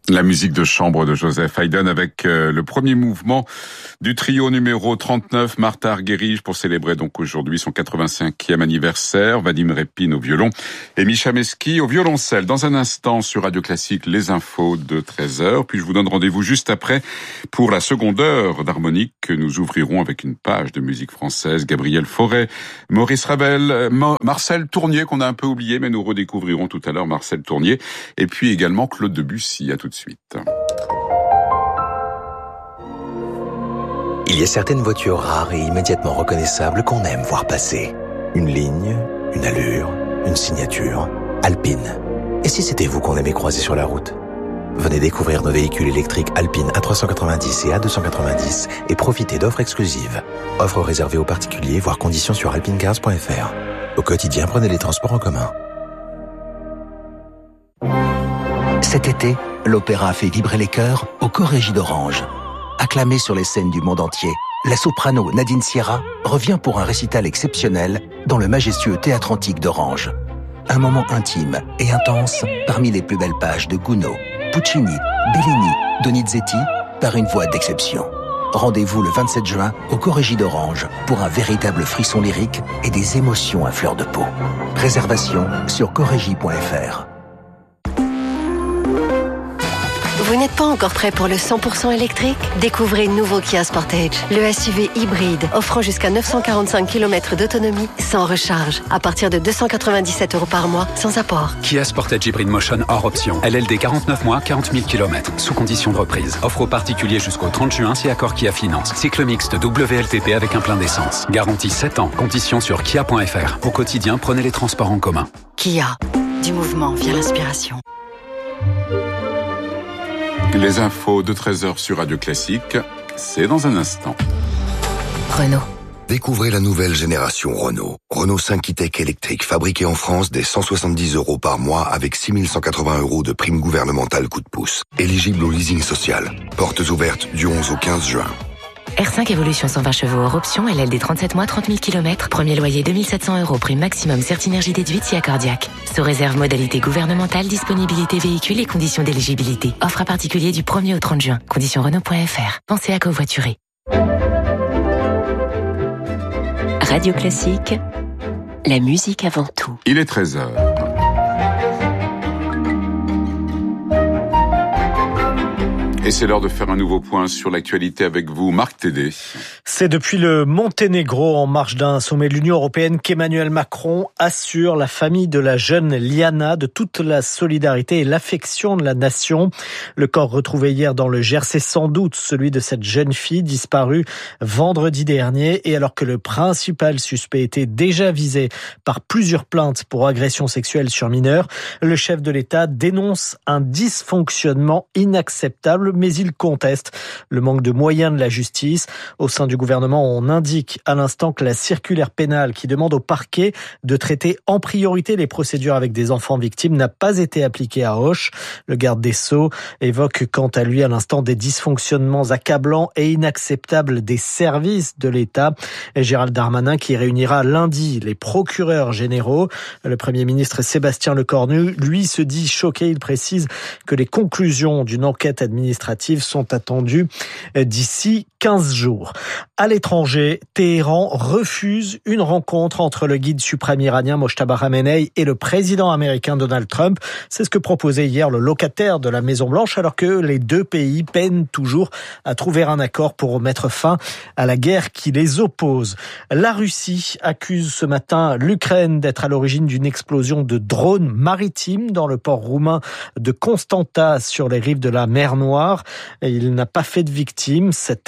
La musique de chambre de Joseph Haydn avec le premier mouvement du trio numéro 39, Martha Argerich, pour célébrer donc aujourd'hui son 85e anniversaire. Vadim Repin au violon et Misha Meski au violoncelle. Dans un instant sur Radio Classique, les infos de 13h. Puis je vous donne rendez-vous juste après pour la seconde heure d'harmonique que nous ouvrirons avec une page de musique française. Gabriel Fauré, Maurice Ravel, Marcel Tournier qu'on a un peu oublié, mais nous redécouvrirons tout à l'heure Marcel Tournier. Et puis également Claude Debussy. À tout de suite. Il y a certaines voitures rares et immédiatement reconnaissables qu'on aime voir passer. Une ligne, une allure, une signature. Alpine. Et si c'était vous qu'on aimait croiser sur la route ? Venez découvrir nos véhicules électriques Alpine A390 et A290 et profitez d'offres exclusives. Offres réservées aux particuliers, voire conditions sur alpinecars.fr. Au quotidien, prenez les transports en commun. Cet été, l'opéra a fait vibrer les cœurs au Chorégie d'Orange. Acclamée sur les scènes du monde entier, la soprano Nadine Sierra revient pour un récital exceptionnel dans le majestueux Théâtre Antique d'Orange. Un moment intime et intense parmi les plus belles pages de Gounod, Puccini, Bellini, Donizetti, par une voix d'exception. Rendez-vous le 27 juin au Chorégie d'Orange pour un véritable frisson lyrique et des émotions à fleur de peau. Réservation sur chorégie.fr. Vous n'êtes pas encore prêt pour le 100% électrique ? Découvrez le nouveau Kia Sportage, le SUV hybride offrant jusqu'à 945 km d'autonomie sans recharge, à partir de 297 € par mois, sans apport. Kia Sportage Hybrid Motion hors option. LLD 49 mois, 40 000 km, sous condition de reprise. Offre aux particuliers jusqu'au 30 juin si accord Kia Finance. Cycle mixte WLTP avec un plein d'essence. Garantie 7 ans. Conditions sur kia.fr. Au quotidien, prenez les transports en commun. Kia, du mouvement via l'inspiration. Les infos de 13h sur Radio Classique, c'est dans un instant. Renault. Découvrez la nouvelle génération Renault. Renault 5 e-Tech électrique, fabriqué en France dès 170 € par mois avec 6 180 € de prime gouvernementale coup de pouce. Éligible au leasing social. Portes ouvertes du 11 au 15 juin. R5 Evolution 120 chevaux hors option, LLD 37 mois, 30 000 km. Premier loyer 2 700 €, prime maximum Certinergie déduite si accordiaque. Sous réserve modalité gouvernementale, disponibilité véhicule et conditions d'éligibilité. Offre à particulier du 1er au 30 juin. Conditions Renault.fr. Pensez à covoiturer. Radio Classique, la musique avant tout. Il est 13h. Et c'est l'heure de faire un nouveau point sur l'actualité avec vous, Marc Tédé. C'est depuis le Monténégro, en marge d'un sommet de l'Union européenne, qu'Emmanuel Macron assure la famille de la jeune Liana de toute la solidarité et l'affection de la nation. Le corps retrouvé hier dans le Gers est sans doute celui de cette jeune fille disparue vendredi dernier. Et alors que le principal suspect était déjà visé par plusieurs plaintes pour agression sexuelle sur mineurs, le chef de l'État dénonce un dysfonctionnement inacceptable, mais il conteste le manque de moyens de la justice. Au sein du gouvernement, on indique à l'instant que la circulaire pénale qui demande au parquet de traiter en priorité les procédures avec des enfants victimes n'a pas été appliquée à Auch. Le garde des Sceaux évoque quant à lui à l'instant des dysfonctionnements accablants et inacceptables des services de l'État. Et Gérald Darmanin qui réunira lundi les procureurs généraux. Le Premier ministre Sébastien Lecornu, lui, se dit choqué. Il précise que les conclusions d'une enquête administrative sont attendues d'ici 15 jours. À l'étranger, Téhéran refuse une rencontre entre le guide suprême iranien Mojtaba Khamenei et le président américain Donald Trump. C'est ce que proposait hier le locataire de la Maison-Blanche, alors que les deux pays peinent toujours à trouver un accord pour mettre fin à la guerre qui les oppose. La Russie accuse ce matin l'Ukraine d'être à l'origine d'une explosion de drones maritimes dans le port roumain de Constanta sur les rives de la mer Noire. Il n'a pas fait de victimes. Cette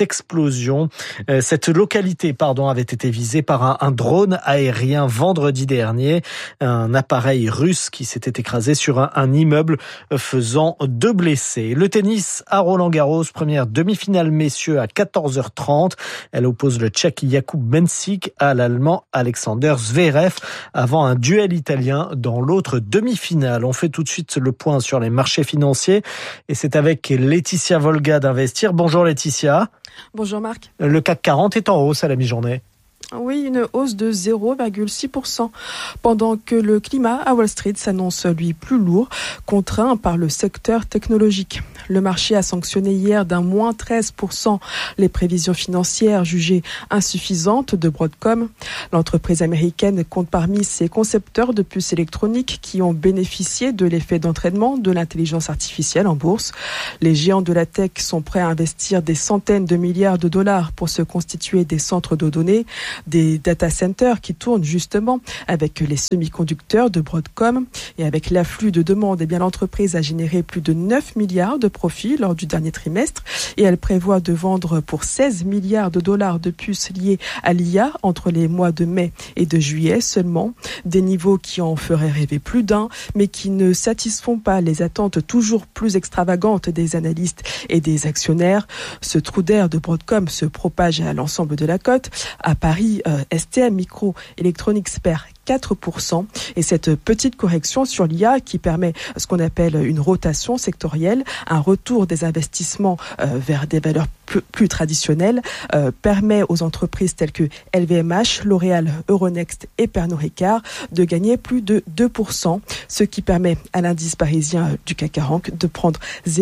localité avait été visée par un drone aérien vendredi dernier. Un appareil russe qui s'était écrasé sur un immeuble faisant 2 blessés. Le tennis à Roland-Garros, première demi-finale messieurs à 14h30. Elle oppose le Tchèque Jakub Mensik à l'Allemand Alexander Zverev avant un duel italien dans l'autre demi-finale. On fait tout de suite le point sur les marchés financiers et c'est avec Laetitia Volga d'Investir. Bonjour Laetitia. Bonjour Marc. Le CAC 40 est en hausse à la mi-journée. Oui, une hausse de 0,6%, pendant que le climat à Wall Street s'annonce, lui, plus lourd, contraint par le secteur technologique. Le marché a sanctionné hier d'un moins 13% les prévisions financières jugées insuffisantes de Broadcom. L'entreprise américaine compte parmi ses concepteurs de puces électroniques qui ont bénéficié de l'effet d'entraînement de l'intelligence artificielle en bourse. Les géants de la tech sont prêts à investir des centaines de milliards de dollars pour se constituer des centres de données, des data centers qui tournent justement avec les semi-conducteurs de Broadcom. Et avec l'afflux de demandes, l'entreprise a généré plus de 9 milliards de profits lors du dernier trimestre et elle prévoit de vendre pour 16 milliards de dollars de puces liées à l'IA entre les mois de mai et de juillet seulement. Des niveaux qui en feraient rêver plus d'un, mais qui ne satisfont pas les attentes toujours plus extravagantes des analystes et des actionnaires. Ce trou d'air de Broadcom se propage à l'ensemble de la cote. À Paris, STM Microelectronics perd 4%. Et cette petite correction sur l'IA qui permet ce qu'on appelle une rotation sectorielle, un retour des investissements vers des valeurs plus traditionnelles, permet aux entreprises telles que LVMH, L'Oréal, Euronext et Pernod Ricard de gagner plus de 2%, ce qui permet à l'indice parisien du CAC 40 de prendre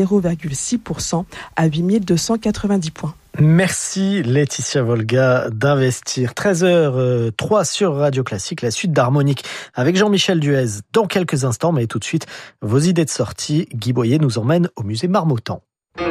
0,6% à 8290 points. Merci Laetitia Volga d'Investir. 13h03 sur Radio Classique, la suite d'Harmonique avec Jean-Michel Duez dans quelques instants, mais tout de suite, vos idées de sortie. Guy Boyer nous emmène au musée Marmottan.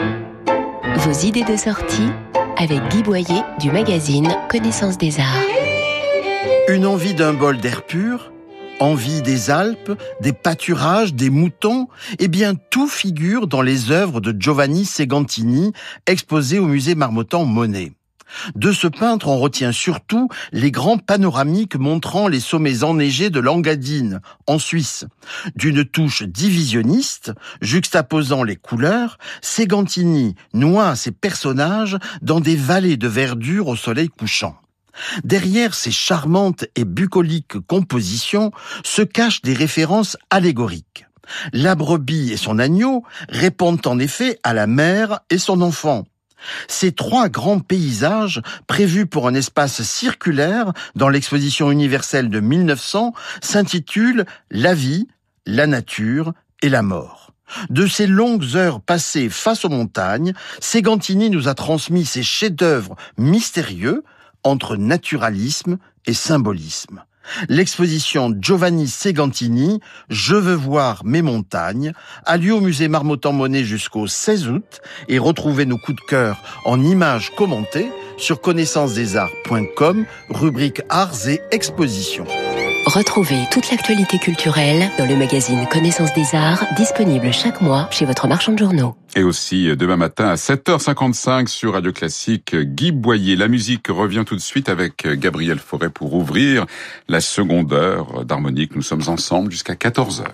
Vos idées de sortie avec Guy Boyer du magazine Connaissance des Arts. Une envie d'un bol d'air pur ? Envie des Alpes, des pâturages, des moutons, eh bien tout figure dans les œuvres de Giovanni Segantini, exposées au musée Marmottan-Monet. De ce peintre, on retient surtout les grands panoramiques montrant les sommets enneigés de l'Engadine, en Suisse. D'une touche divisionniste, juxtaposant les couleurs, Segantini noie ses personnages dans des vallées de verdure au soleil couchant. Derrière ces charmantes et bucoliques compositions se cachent des références allégoriques. La brebis et son agneau répondent en effet à la mère et son enfant. Ces trois grands paysages, prévus pour un espace circulaire dans l'exposition universelle de 1900, s'intitulent « La vie, la nature et la mort ». De ces longues heures passées face aux montagnes, Segantini nous a transmis ses chefs-d'œuvre mystérieux entre naturalisme et symbolisme. L'exposition Giovanni Segantini, Je veux voir mes montagnes, a lieu au musée Marmottan-Monet jusqu'au 16 août et retrouvez nos coups de cœur en images commentées sur connaissancesdesarts.com, rubrique Arts et Expositions. Retrouvez toute l'actualité culturelle dans le magazine Connaissance des Arts, disponible chaque mois chez votre marchand de journaux. Et aussi demain matin à 7h55 sur Radio Classique, Guy Boyer. La musique revient tout de suite avec Gabriel Fauré pour ouvrir la seconde heure d'Harmonique. Nous sommes ensemble jusqu'à 14h.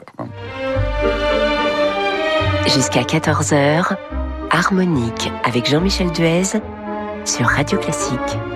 Jusqu'à 14h, Harmonique avec Jean-Michel Duez sur Radio Classique.